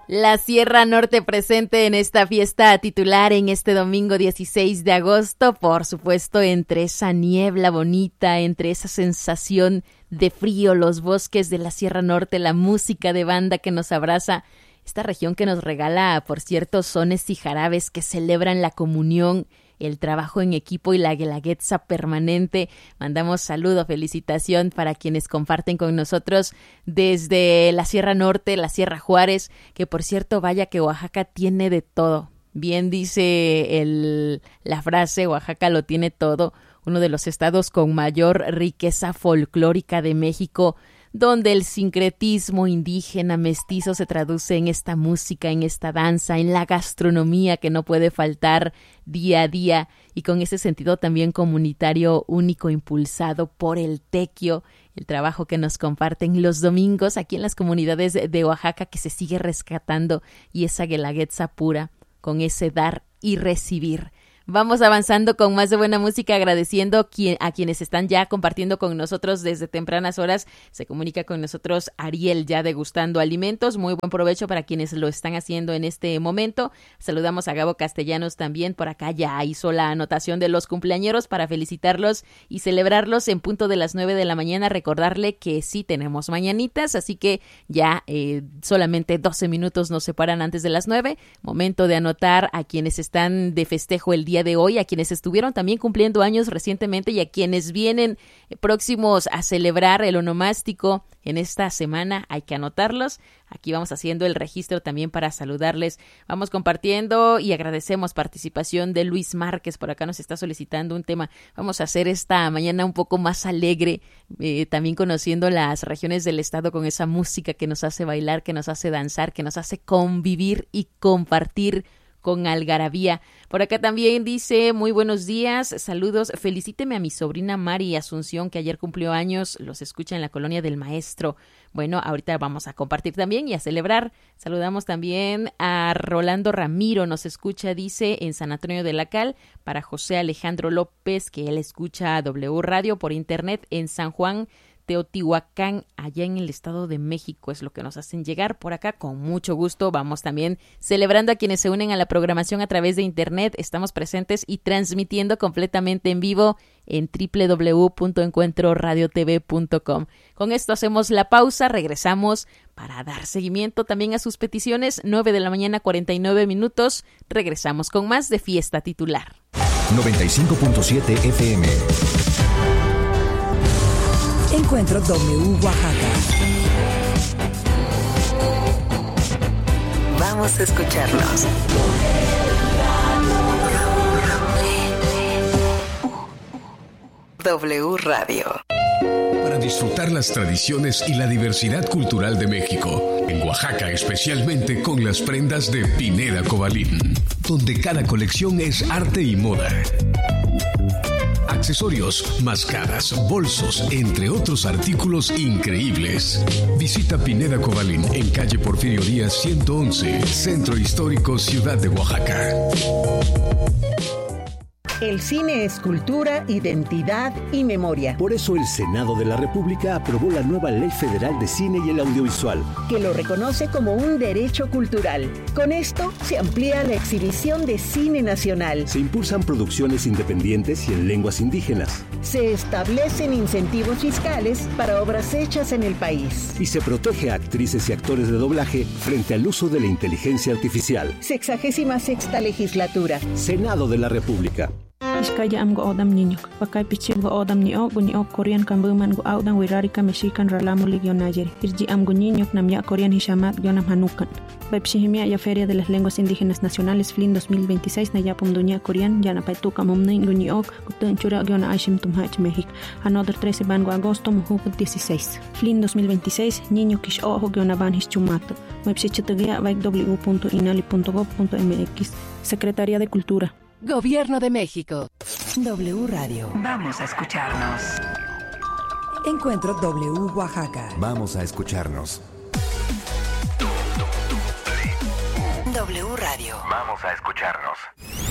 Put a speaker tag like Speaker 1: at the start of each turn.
Speaker 1: La Sierra Norte presente en esta fiesta titular en este domingo 16 de agosto, por supuesto entre esa niebla bonita, entre esa sensación de frío, los bosques de la Sierra Norte, la música de banda que nos abraza, esta región que nos regala, por cierto, sones y jarabes que celebran la comunión, el trabajo en equipo y la guelaguetza permanente. Mandamos saludo, felicitación para quienes comparten con nosotros desde la Sierra Norte, la Sierra Juárez, que por cierto, vaya que Oaxaca tiene de todo. Bien dice la frase, Oaxaca lo tiene todo, uno de los estados con mayor riqueza folclórica de México, donde el sincretismo indígena mestizo se traduce en esta música, en esta danza, en la gastronomía que no puede faltar día a día, y con ese sentido también comunitario único impulsado por el tequio, el trabajo que nos comparten los domingos aquí en las comunidades de Oaxaca que se sigue rescatando, y esa guelaguetza pura con ese dar y recibir. Vamos avanzando con más de buena música, agradeciendo a quienes están ya compartiendo con nosotros desde tempranas horas. Se comunica con nosotros Ariel, ya degustando alimentos. Muy buen provecho para quienes lo están haciendo en este momento. Saludamos a Gabo Castellanos también. Por acá ya hizo la anotación de los cumpleañeros para felicitarlos y celebrarlos en punto de las 9 de la mañana. Recordarle que sí tenemos mañanitas, así que ya solamente 12 minutos nos separan antes de las 9. Momento de anotar a quienes están de festejo el día de hoy, a quienes estuvieron también cumpliendo años recientemente y a quienes vienen próximos a celebrar el onomástico en esta semana. Hay que anotarlos. Aquí vamos haciendo el registro también para saludarles. Vamos compartiendo y agradecemos participación de Luis Márquez. Por acá nos está solicitando un tema. Vamos a hacer esta mañana un poco más alegre, también conociendo las regiones del estado con esa música que nos hace bailar, que nos hace danzar, que nos hace convivir y compartir con algarabía. Por acá también dice, muy buenos días, saludos, felicíteme a mi sobrina Mari Asunción, que ayer cumplió años, los escucha en la colonia del Maestro. Bueno, ahorita vamos a compartir también y a celebrar. Saludamos también a Rolando Ramiro, nos escucha, dice, en San Antonio de la Cal, para José Alejandro López, que él escucha a W Radio por internet en San Juan Teotihuacán, allá en el Estado de México, es lo que nos hacen llegar por acá. Con mucho gusto vamos también celebrando a quienes se unen a la programación a través de internet. Estamos presentes y transmitiendo completamente en vivo en www.encuentroradiotv.com. Con esto hacemos la pausa, regresamos para dar seguimiento también a sus peticiones. 9 de la mañana, 49 minutos. Regresamos con más de Fiesta Titular.
Speaker 2: 95.7 FM.
Speaker 3: Encuentro W Oaxaca.
Speaker 4: Vamos a escucharnos. W Radio.
Speaker 5: Para disfrutar las tradiciones y la diversidad cultural de México, en Oaxaca especialmente con las prendas de Pineda Cobalín, donde cada colección es arte y moda. Accesorios, máscaras, bolsos, entre otros artículos increíbles. Visita Pineda Cobalín en calle Porfirio Díaz 111, Centro Histórico, Ciudad de Oaxaca.
Speaker 6: El cine es cultura, identidad y memoria.
Speaker 7: Por eso el Senado de la República aprobó la nueva Ley Federal de Cine y el Audiovisual,
Speaker 6: que lo reconoce como un derecho cultural. Con esto se amplía la exhibición de cine nacional.
Speaker 7: Se impulsan producciones independientes y en lenguas indígenas.
Speaker 6: Se establecen incentivos fiscales para obras hechas en el país.
Speaker 7: Y se protege a actrices y actores de doblaje frente al uso de la inteligencia artificial.
Speaker 6: 66ª legislatura.
Speaker 7: Senado de la República.
Speaker 8: Iskaya am go odam niñok, pakay pichil go odam niok Korean kambuman go audan wirarika mexican ralamu ligionayer. Irji am go niñok namya Korean hishamat gionam hanukan. Bepshihimia ya Feria de las Lenguas Indígenas Nacionales FLIN 2026 na yapum dunia Korean yana paituka mumnin go niok gutun chura giona ashim tumhach México. Another 13 ban go agosto muhuk 16. FLIN 2026 niño kish ojo giona ban hischumato. Websitetugia www.inali.gov.mx. Secretaría de Cultura.
Speaker 4: Gobierno de México.
Speaker 3: W Radio.
Speaker 4: Vamos a escucharnos.
Speaker 3: Encuentro W Oaxaca.
Speaker 2: Vamos a escucharnos.
Speaker 4: W Radio.
Speaker 2: Vamos a escucharnos.